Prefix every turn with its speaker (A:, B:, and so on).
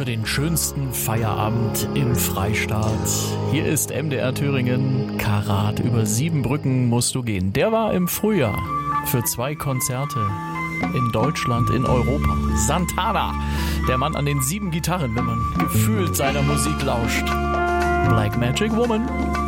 A: für den schönsten Feierabend im Freistaat. Hier ist MDR Thüringen, Karat. Über 7 Brücken musst du gehen. Der war im Frühjahr für 2 Konzerte in Deutschland, in Europa. Santana, der Mann an den 7 Gitarren, wenn man gefühlt seiner Musik lauscht. Black Magic Woman.